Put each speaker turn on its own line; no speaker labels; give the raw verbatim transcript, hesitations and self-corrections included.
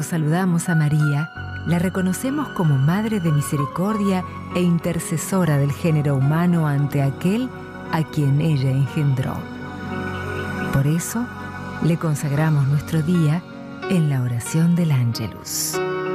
saludamos a María, la reconocemos como Madre de Misericordia e intercesora del género humano ante aquel a quien ella engendró. Por eso, le consagramos nuestro día en la oración del Ángelus.